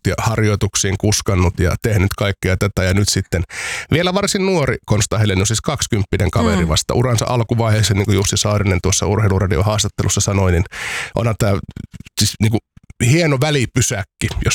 ja harjoituksiin kuskannut ja tehnyt kaikkea tätä. Ja nyt sitten vielä varsin nuori Konsta Helenius, siis 20 kaveri vasta uransa alkuvaiheessa, niin kuin Jussi Saarinen tuossa Urheiluradion haastattelussa sanoi, niin onhan tämä siis niin kuin hieno välipysäkki, jos